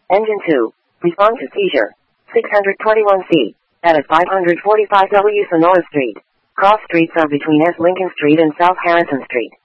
Engine 2. Respond to seizure. 621C. That is 545W Sonora Street. Cross streets are between S. Lincoln Street and South Harrison Street.